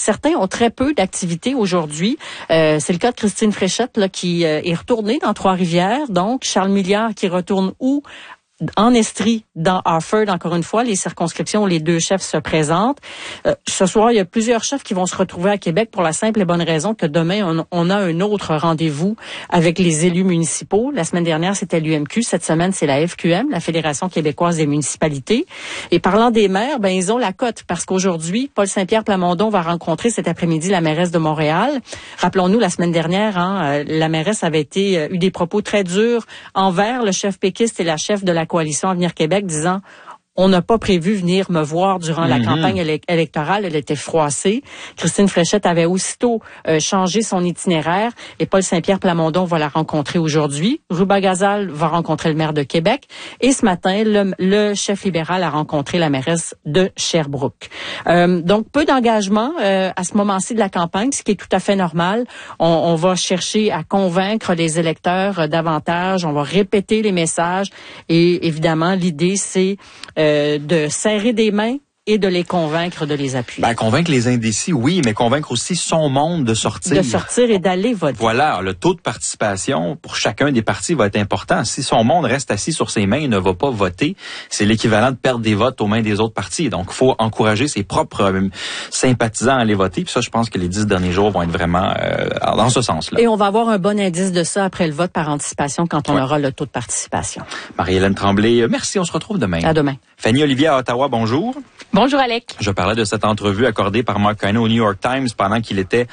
certains ont très peu d'activités aujourd'hui. C'est le cas de Christine Fréchette là, qui est retournée dans Trois-Rivières. Donc, Charles Milliard qui retourne où? En Estrie, dans Harford, encore une fois, les circonscriptions où les deux chefs se présentent. Ce soir, il y a plusieurs chefs qui vont se retrouver à Québec pour la simple et bonne raison que demain, on a un autre rendez-vous avec les élus municipaux. La semaine dernière, c'était l'UMQ. Cette semaine, c'est la FQM, la Fédération québécoise des municipalités. Et parlant des maires, ils ont la cote parce qu'aujourd'hui, Paul Saint-Pierre Plamondon va rencontrer cet après-midi la mairesse de Montréal. Rappelons-nous, la semaine dernière, la mairesse avait eu des propos très durs envers le chef péquiste et la chef de la coalition Avenir Québec, disant on n'a pas prévu venir me voir durant la campagne électorale. Elle était froissée. Christine Fréchette avait aussitôt changé son itinéraire et Paul Saint-Pierre Plamondon va la rencontrer aujourd'hui. Ruba Gazal va rencontrer le maire de Québec et ce matin, le chef libéral a rencontré la mairesse de Sherbrooke. Donc, peu d'engagement à ce moment-ci de la campagne, ce qui est tout à fait normal. On va chercher à convaincre les électeurs davantage. On va répéter les messages et évidemment, l'idée, c'est de serrer des mains et de les convaincre de les appuyer. Convaincre les indécis, oui, mais convaincre aussi son monde de sortir. De sortir et d'aller voter. Voilà, le taux de participation pour chacun des partis va être important. Si son monde reste assis sur ses mains et ne va pas voter, c'est l'équivalent de perdre des votes aux mains des autres partis. Donc, il faut encourager ses propres sympathisants à aller voter. Puis ça, je pense que les 10 derniers jours vont être vraiment dans ce sens-là. Et on va avoir un bon indice de ça après le vote par anticipation quand on aura le taux de participation. Marie-Hélène Tremblay, merci. On se retrouve demain. À demain. Fanny Olivier à Ottawa, bonjour. Bonjour, Alec. Je parlais de cette entrevue accordée par Mark Carney au New York Times pendant qu'il était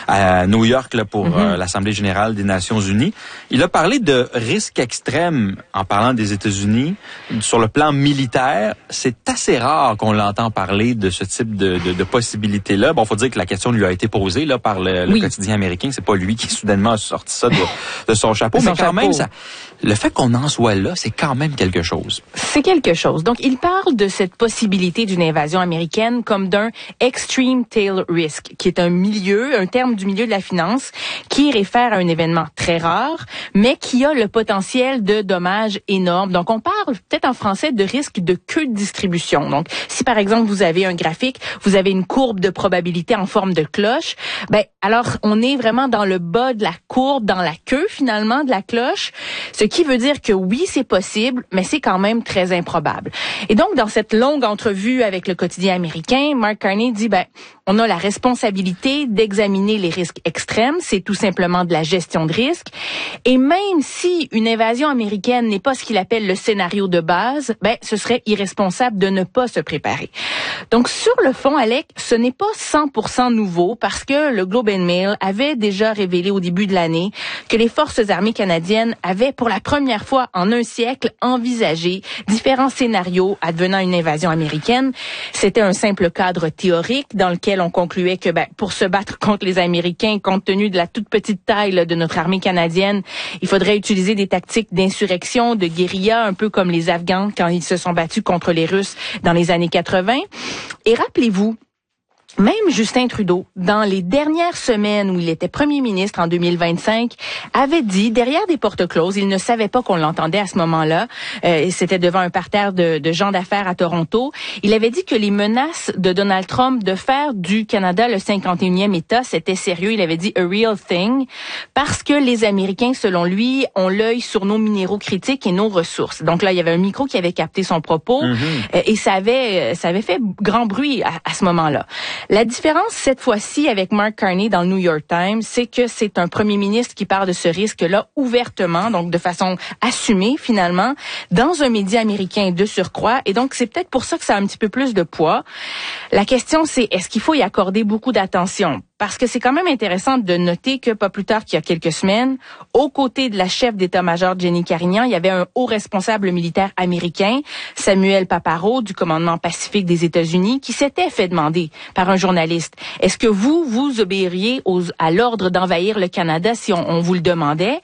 à New York là, pour l'Assemblée générale des Nations unies. Il a parlé de risques extrêmes en parlant des États-Unis. Sur le plan militaire, c'est assez rare qu'on l'entend parler de ce type de possibilités-là. Bon, faut dire que la question lui a été posée là par le quotidien américain. C'est pas lui qui soudainement a sorti ça de son chapeau. Mais quand même, le fait qu'on en soit là, c'est quand même quelque chose. C'est quelque chose. Donc, il parle de cette possibilité d'une invasion américaine comme d'un extreme tail risk, qui est un terme du milieu de la finance qui réfère à un événement très rare, mais qui a le potentiel de dommages énormes. Donc, on parle peut-être en français de risque de queue de distribution. Donc, si par exemple vous avez un graphique, vous avez une courbe de probabilité en forme de cloche, alors on est vraiment dans le bas de la courbe, dans la queue finalement de la cloche, ce qui veut dire que oui, c'est possible, mais c'est quand même très improbable. Et donc, dans cette longue entrevue avec le quotidien américain, Mark Carney dit, on a la responsabilité d'examiner les risques extrêmes, c'est tout simplement de la gestion de risque. Et même si une invasion américaine n'est pas ce qu'il appelle le scénario de base, ce serait irresponsable de ne pas se préparer. Donc, sur le fond, Alec, ce n'est pas 100% nouveau parce que le Globe and Mail avait déjà révélé au début de l'année que les forces armées canadiennes avaient pour la première fois en un siècle envisagé différents scénarios advenant une invasion américaine. C'était un simple cadre théorique dans lequel on concluait que pour se battre contre les Américains, compte tenu de la toute petite taille de notre armée canadienne, il faudrait utiliser des tactiques d'insurrection, de guérilla, un peu comme les Afghans quand ils se sont battus contre les Russes dans les années 80. Et rappelez-vous, même Justin Trudeau, dans les dernières semaines où il était premier ministre en 2025, avait dit, derrière des portes closes, il ne savait pas qu'on l'entendait à ce moment-là, c'était devant un parterre de gens d'affaires à Toronto, il avait dit que les menaces de Donald Trump de faire du Canada le 51e État, c'était sérieux, il avait dit « a real thing », parce que les Américains, selon lui, ont l'œil sur nos minéraux critiques et nos ressources. Donc là, il y avait un micro qui avait capté son propos, et ça avait fait grand bruit à ce moment-là. La différence, cette fois-ci, avec Mark Carney dans le New York Times, c'est que c'est un premier ministre qui parle de ce risque-là ouvertement, donc de façon assumée, finalement, dans un média américain de surcroît. Et donc, c'est peut-être pour ça que ça a un petit peu plus de poids. La question, c'est est-ce qu'il faut y accorder beaucoup d'attention? Parce que c'est quand même intéressant de noter que pas plus tard qu'il y a quelques semaines, aux côtés de la chef d'état-major Jenny Carignan, il y avait un haut responsable militaire américain, Samuel Paparo, du commandement Pacifique des États-Unis, qui s'était fait demander par un journaliste, est-ce que vous obéiriez à l'ordre d'envahir le Canada si on vous le demandait?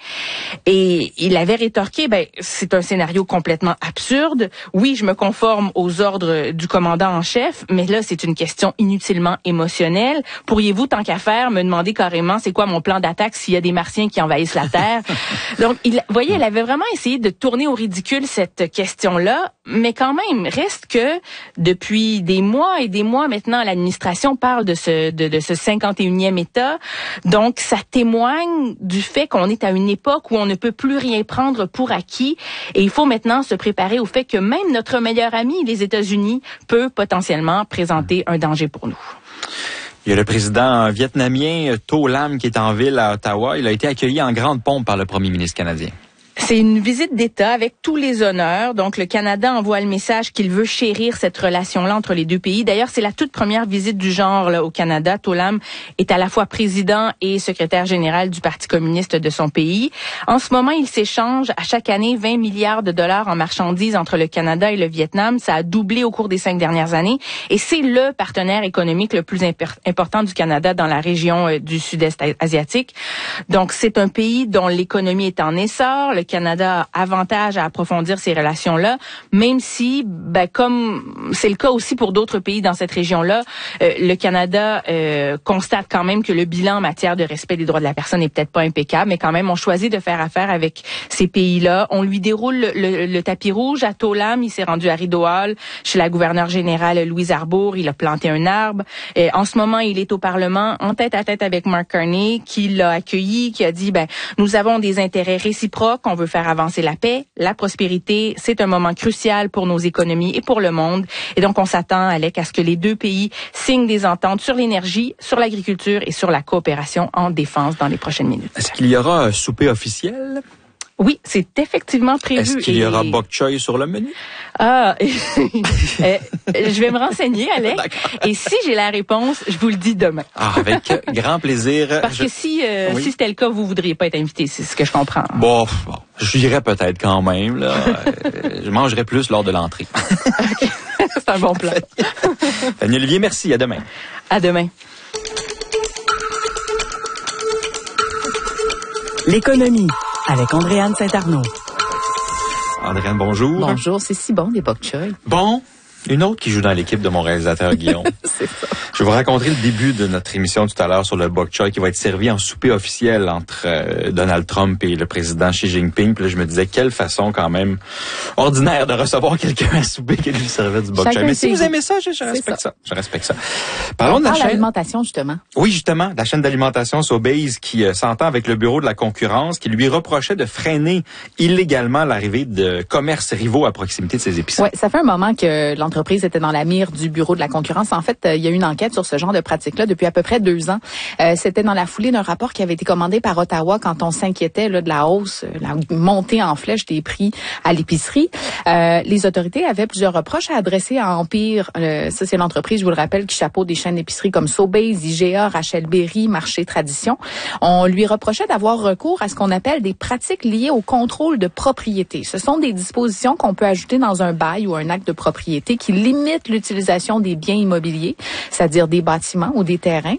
Et il avait rétorqué, c'est un scénario complètement absurde. Oui, je me conforme aux ordres du commandant en chef, mais là, c'est une question inutilement émotionnelle. Pourriez-vous, tant qu'à qu'à faire, me demander carrément c'est quoi mon plan d'attaque s'il y a des Martiens qui envahissent la Terre. Donc, voyez, elle avait vraiment essayé de tourner au ridicule cette question-là, mais quand même, reste que depuis des mois et des mois maintenant, l'administration parle de ce 51e État. Donc, ça témoigne du fait qu'on est à une époque où on ne peut plus rien prendre pour acquis et il faut maintenant se préparer au fait que même notre meilleur ami, les États-Unis, peut potentiellement présenter un danger pour nous. Il y a le président vietnamien To Lam qui est en ville à Ottawa. Il a été accueilli en grande pompe par le premier ministre canadien. C'est une visite d'État avec tous les honneurs. Donc, le Canada envoie le message qu'il veut chérir cette relation-là entre les deux pays. D'ailleurs, c'est la toute première visite du genre là, au Canada. To Lam est à la fois président et secrétaire général du Parti communiste de son pays. En ce moment, il s'échange à chaque année 20 milliards de dollars en marchandises entre le Canada et le Vietnam. Ça a doublé au cours des 5 dernières années. Et c'est le partenaire économique le plus important du Canada dans la région du sud-est asiatique. Donc, c'est un pays dont l'économie est en essor. Le Canada a avantage à approfondir ces relations-là, même si, comme c'est le cas aussi pour d'autres pays dans cette région-là, le Canada constate quand même que le bilan en matière de respect des droits de la personne n'est peut-être pas impeccable, mais quand même, on choisit de faire affaire avec ces pays-là. On lui déroule le tapis rouge à To Lam. Il s'est rendu à Rideau Hall chez la gouverneure générale Louise Arbour. Il a planté un arbre. En ce moment, il est au Parlement en tête à tête avec Mark Carney, qui l'a accueilli, qui a dit, nous avons des intérêts réciproques. On veut faire avancer la paix, la prospérité. C'est un moment crucial pour nos économies et pour le monde. Et donc, on s'attend, Alec, à ce que les deux pays signent des ententes sur l'énergie, sur l'agriculture et sur la coopération en défense dans les prochaines minutes. Est-ce qu'il y aura un souper officiel? Oui, c'est effectivement prévu. Est-ce qu'il y aura bok choy sur le menu? Je vais me renseigner, Alex. Et si j'ai la réponse, je vous le dis demain. Avec grand plaisir. Parce que si c'était le cas, vous voudriez pas être invité, c'est ce que je comprends. Bon, j'irai peut-être quand même. Là. Je mangerai plus lors de l'entrée. Okay. C'est un bon plan. Fanny Olivier, merci. À demain. À demain. L'économie avec Andréane Saint-Arnaud. Andréane, bonjour. Bonjour, c'est si bon des bok choy. Bon, une autre qui joue dans l'équipe de mon réalisateur Guillaume. C'est ça. Je vais vous raconter le début de notre émission tout à l'heure sur le bok choy qui va être servi en souper officiel entre Donald Trump et le président Xi Jinping. Puis là, je me disais, quelle façon quand même ordinaire de recevoir quelqu'un à souper qui lui servait du bok choy. Mais si vous aimez ça, je respecte ça. Je respecte ça. Parlons de la chaîne d'alimentation, justement. Oui, justement, la chaîne d'alimentation Sobeys qui s'entend avec le bureau de la concurrence qui lui reprochait de freiner illégalement l'arrivée de commerces rivaux à proximité de ses épiceries. Oui, ça fait un moment que l'entreprise était dans la mire du bureau de la concurrence. En fait, il y a eu une enquête sur ce genre de pratique-là depuis à peu près 2 ans. C'était dans la foulée d'un rapport qui avait été commandé par Ottawa quand on s'inquiétait de la hausse, la montée en flèche des prix à l'épicerie. Les autorités avaient plusieurs reproches à adresser à Empire. Ça, c'est l'entreprise, je vous le rappelle, qui chapeaute des chaînes d'épicerie comme Sobeys, IGA, Rachel Berry, Marché Tradition. On lui reprochait d'avoir recours à ce qu'on appelle des pratiques liées au contrôle de propriété. Ce sont des dispositions qu'on peut ajouter dans un bail ou un acte de propriété qui limitent l'utilisation des biens immobiliers, c'est-à-dire des bâtiments ou des terrains,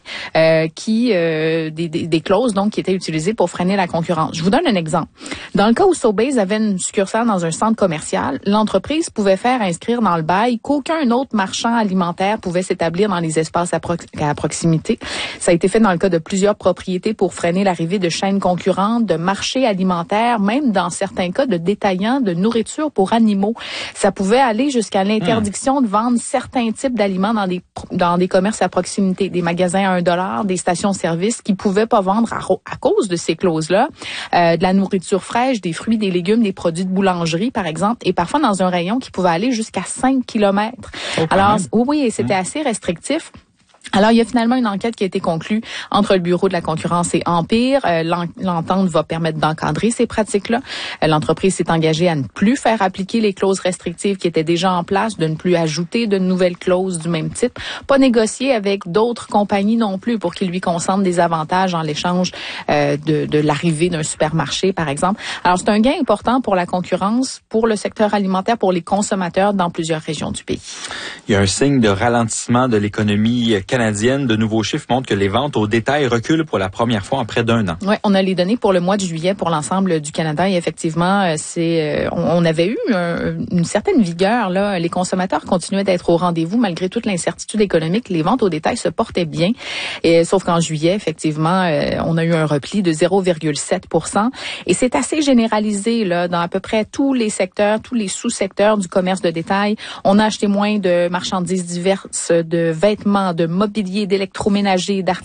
des clauses donc qui étaient utilisées pour freiner la concurrence. Je vous donne un exemple. Dans le cas où Sobeys avait une succursale dans un centre commercial, l'entreprise pouvait faire inscrire dans le bail qu'aucun autre marchand alimentaire pouvait s'établir dans les espaces à proximité. Ça a été fait dans le cas de plusieurs propriétés pour freiner l'arrivée de chaînes concurrentes, de marchés alimentaires, même dans certains cas de détaillants de nourriture pour animaux. Ça pouvait aller jusqu'à l'interdiction de vendre certains types d'aliments dans des commerces à proximité, des magasins à $1, des stations-service qui pouvaient pas vendre à cause de ces clauses-là, de la nourriture fraîche, des fruits, des légumes, des produits de boulangerie, par exemple, et parfois dans un rayon qui pouvait aller jusqu'à 5 kilomètres. Alors, oui, et c'était assez restrictif. Alors, il y a finalement une enquête qui a été conclue entre le Bureau de la concurrence et Empire. L'entente va permettre d'encadrer ces pratiques-là. L'entreprise s'est engagée à ne plus faire appliquer les clauses restrictives qui étaient déjà en place, de ne plus ajouter de nouvelles clauses du même type, pas négocier avec d'autres compagnies non plus pour qu'ils lui consentent des avantages en l'échange de l'arrivée d'un supermarché, par exemple. Alors, c'est un gain important pour la concurrence, pour le secteur alimentaire, pour les consommateurs dans plusieurs régions du pays. Il y a un signe de ralentissement de l'économie canadienne canadienne, de nouveaux chiffres montrent que les ventes au détail reculent pour la première fois en près d'un an. Oui, on a les données pour le mois de juillet pour l'ensemble du Canada et effectivement, on avait eu une certaine vigueur là. Les consommateurs continuaient d'être au rendez-vous malgré toute l'incertitude économique. Les ventes au détail se portaient bien, sauf qu'en juillet, effectivement, on a eu un repli de 0,7%. Et c'est assez généralisé là dans à peu près tous les secteurs, tous les sous-secteurs du commerce de détail. On a acheté moins de marchandises diverses, de vêtements, de mobilier, d'électroménager, d'articles